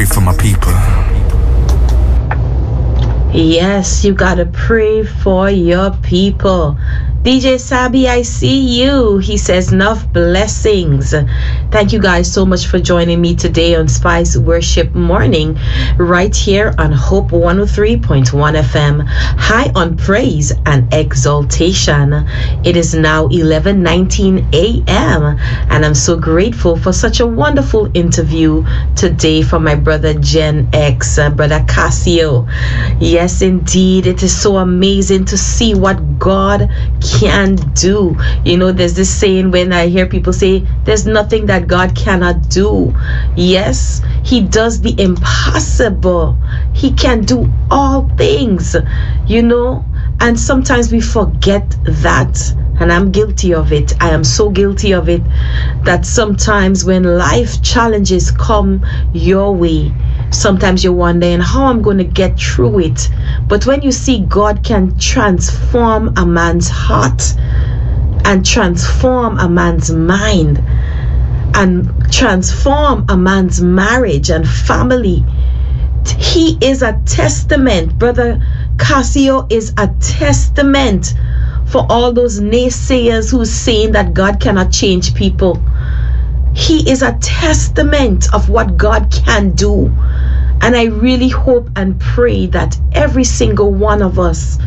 for my people. Yes, you gotta pray for your people. DJ Sabi, I see you. He says, enough blessings. Thank you guys so much for joining me today on Spice Worship Morning, right here on Hope 103.1 FM, high on praise and exaltation. It is now 11:19 a.m. and I'm so grateful for such a wonderful interview today from my brother Gen X, brother Cassio. Yes, indeed, it is so amazing to see what God can do. You know, there's this saying when I hear people say there's nothing that God cannot do. Yes, he does the impossible. He can do all things, you know, and sometimes we forget that. And I'm guilty of it. I am so guilty of it, that sometimes when life challenges come your way, sometimes you're wondering how I'm going to get through it. But when you see God can transform a man's heart and transform a man's mind and transform a man's marriage and family, he is a testament. Brother Cassio is a testament for all those naysayers who's saying that God cannot change people. He is a testament of what God can do. And I really hope and pray that every single one of us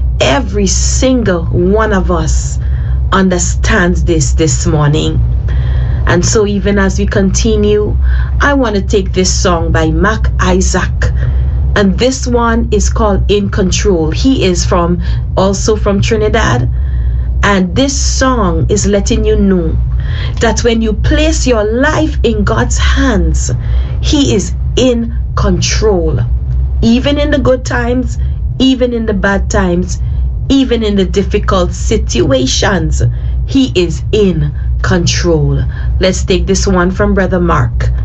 understands this morning. And so even as we continue, I want to take this song by Mac Isaac. And this one is called In Control. He is also from Trinidad. And this song is letting you know that when you place your life in God's hands, he is in control. Even in the good times, even in the bad times, even in the difficult situations, he is in control. Let's take this one from Brother Mark.